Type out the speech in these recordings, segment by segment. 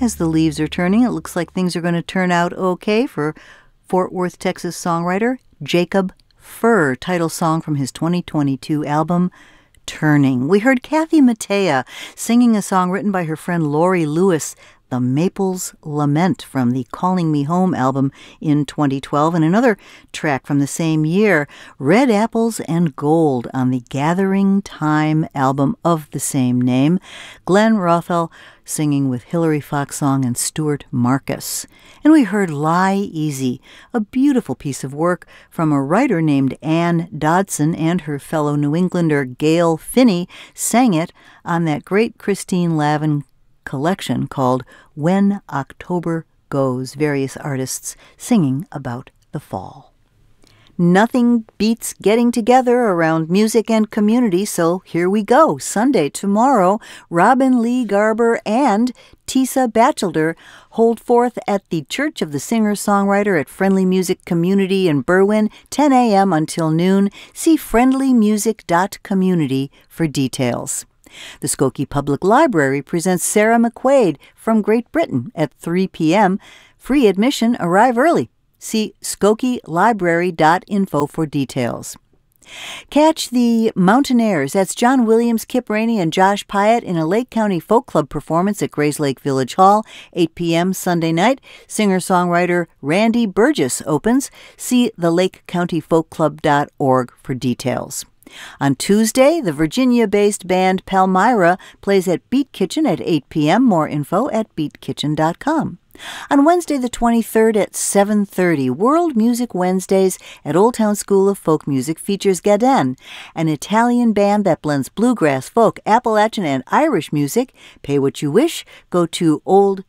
As the leaves are turning, it looks like things are going to turn out okay for Fort Worth, Texas songwriter Jacob Furr, title song from his 2022 album, Turning. We heard Kathy Mattea singing a song written by her friend Lori Lewis, The Maples Lament, from the Calling Me Home album in 2012, and another track from the same year, Red Apples and Gold, on the Gathering Time album of the same name. Glenn Rothwell singing with Hilary Fox Song and Stuart Marcus. And we heard Lie Easy, a beautiful piece of work from a writer named Ann Dodson, and her fellow New Englander Gail Finney sang it on that great Christine Lavin collection called When October Goes, various artists singing about the fall. Nothing beats getting together around music and community, so here we go. Sunday, tomorrow, Robin Lee Garber and Tisa Batchelder hold forth at the Church of the Singer-Songwriter at Friendly Music Community in Berwyn, 10 a.m. until noon. See friendlymusic.community for details. The Skokie Public Library presents Sarah McQuaid from Great Britain at 3 p.m. Free admission, arrive early. See skokielibrary.info for details. Catch the Mountaineers, that's John Williams, Kip Rainey, and Josh Pyatt, in a Lake County Folk Club performance at Grayslake Village Hall, 8 p.m. Sunday night. Singer-songwriter Randy Burgess opens. See thelake-county-folk-club.org for details. On Tuesday, the Virginia-based band Palmyra plays at Beat Kitchen at 8 p.m. More info at beatkitchen.com. On Wednesday the 23rd at 7:30, World Music Wednesdays at Old Town School of Folk Music features Gaden, an Italian band that blends bluegrass, folk, Appalachian, and Irish music. Pay what you wish. Go to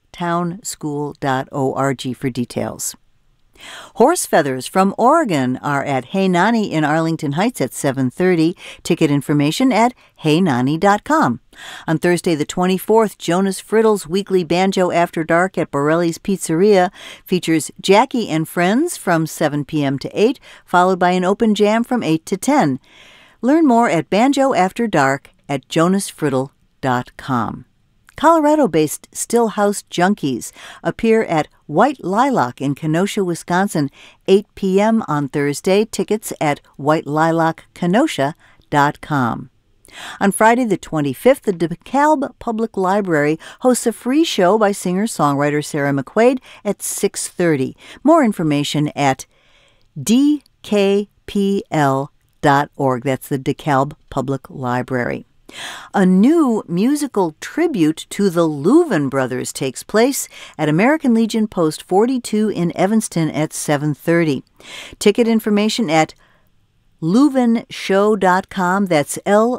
oldtownschool.org for details. Horse Feathers from Oregon are at Hey Nani in Arlington Heights at 7:30. Ticket information at heynani.com. On Thursday the 24th, Jonas Friddle's weekly Banjo After Dark at Borelli's Pizzeria features Jackie and Friends from 7 p.m. to 8, followed by an open jam from 8 to 10. Learn more at Banjo After Dark at jonasfriddle.com. Colorado-based Stillhouse Junkies appear at White Lilac in Kenosha, Wisconsin, 8 p.m. on Thursday. Tickets at whitelilackenosha.com. On Friday the 25th, the DeKalb Public Library hosts a free show by singer-songwriter Sarah McQuaid at 6:30. More information at dkpl.org. That's the DeKalb Public Library. A new musical tribute to the Louvin brothers takes place at American Legion Post 42 in Evanston at 7:30. Ticket information at louvinshow.com. That's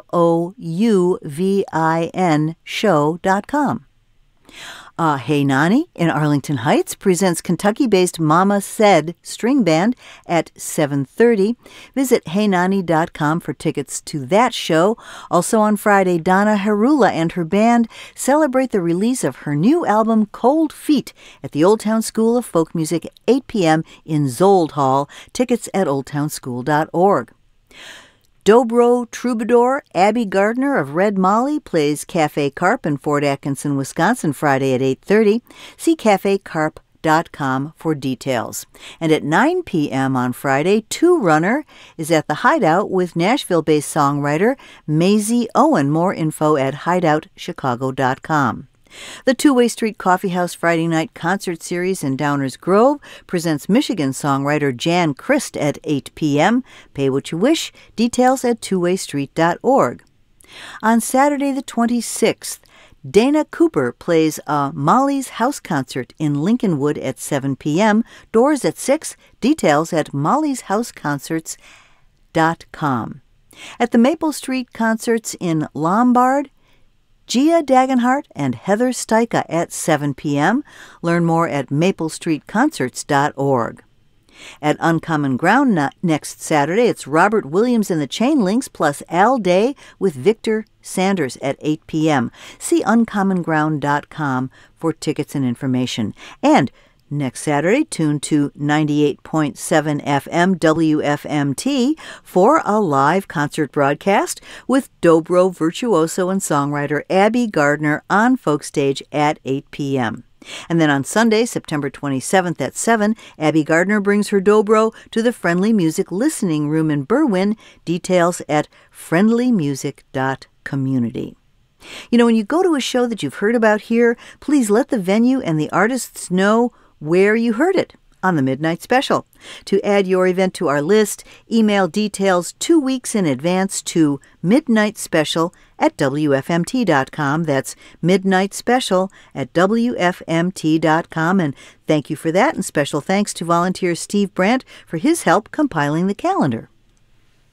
LOUVIN show.com. Hey Nani in Arlington Heights presents Kentucky-based Mama Said String Band at 7:30. Visit heynani.com for tickets to that show. Also on Friday, Donna Harula and her band celebrate the release of her new album Cold Feet at the Old Town School of Folk Music at 8 p.m. in Zold Hall. Tickets at oldtownschool.org. Dobro troubadour Abby Gardner of Red Molly plays Cafe Carp in Fort Atkinson, Wisconsin, Friday at 8:30. See cafecarp.com for details. And at 9 p.m. on Friday, Two Runner is at the Hideout with Nashville-based songwriter Maisie Owen. More info at hideoutchicago.com. The Two-Way Street Coffee House Friday night concert series in Downers Grove presents Michigan songwriter Jan Christ at 8 p.m. Pay what you wish. Details at twowaystreet.org. On Saturday the 26th, Dana Cooper plays a Molly's House concert in Lincolnwood at 7 p.m. Doors at 6. Details at mollysHouseConcerts.com. At the Maple Street Concerts in Lombard, Gia Dagenhart and Heather Steika at 7 p.m. Learn more at maplestreetconcerts.org. At Uncommon Ground next Saturday, it's Robert Williams and the Chainlinks plus Al Day with Victor Sanders at 8 p.m. See uncommonground.com for tickets and information. And next Saturday, tune to 98.7 FM WFMT for a live concert broadcast with Dobro virtuoso and songwriter Abby Gardner on Folk Stage at 8 p.m. And then on Sunday, September 27th at 7, Abby Gardner brings her dobro to the Friendly Music Listening Room in Berwyn. Details at friendlymusic.community. You know, when you go to a show that you've heard about here, please let the venue and the artists know where you heard it on the Midnight Special. To add your event to our list, email details 2 weeks in advance to midnightspecial@wfmt.com. That's midnightspecial@wfmt.com. And thank you for that, and special thanks to volunteer Steve Brandt for his help compiling the calendar.